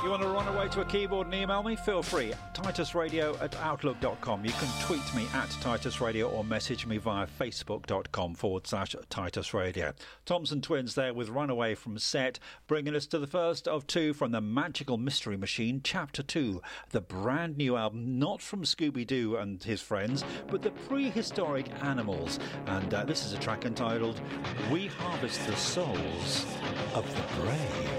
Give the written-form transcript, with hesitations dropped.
You want to run away to a keyboard and email me? Feel free. TitusRadio@outlook.com. You can tweet me at Titus Radio or message me via Facebook.com/Titus Radio. Thompson Twins there with Runaway from Set, bringing us to the first of two from the Magical Mystery Machine, Chapter 2, the brand new album, not from Scooby-Doo and his friends, but the Prehistoric Animals. And this is a track entitled We Harvest the Souls of the Brave.